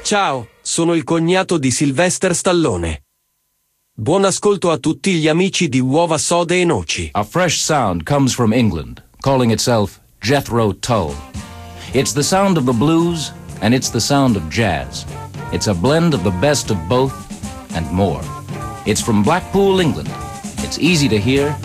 Ciao, sono il cognato di Sylvester Stallone. Buon ascolto a tutti gli amici di Uova Sode e Noci. A fresh sound comes from England, calling itself Jethro Tull. It's the sound of the blues, and it's the sound of jazz. It's a blend of the best of both and more. It's from Blackpool, England. It's easy to hear,